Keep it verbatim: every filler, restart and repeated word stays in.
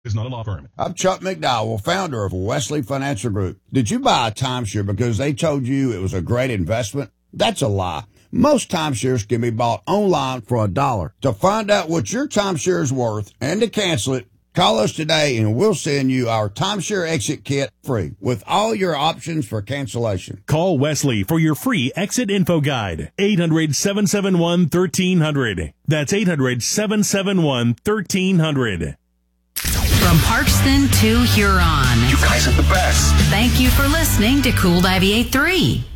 Is not a law firm. I'm Chuck McDowell, founder of Wesley Financial Group. Did you buy a timeshare because they told you it was a great investment? That's a lie. Most timeshares can be bought online for a dollar. To find out what your timeshare is worth and to cancel it, call us today and we'll send you our timeshare exit kit free with all your options for cancellation. Call Wesley for your free exit info guide. eight hundred, seven seven one, one three hundred. That's eight hundred, seven seven one, one three hundred. From Parkston to Huron. You guys are the best. Thank you for listening to Cool ninety-eight point three.